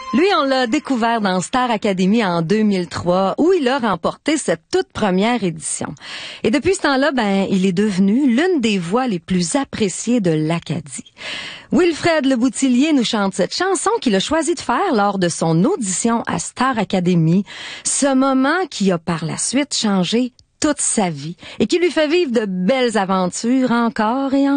Lui, on l'a découvert dans Star Academy en 2003, où il a remporté cette toute première édition. Et depuis ce temps-là, il est devenu l'une des voix les plus appréciées de l'Acadie. Wilfred Leboutillier nous chante cette chanson qu'il a choisi de faire lors de son audition à Star Academy. Ce moment qui a par la suite changé toute sa vie et qui lui fait vivre de belles aventures encore et encore.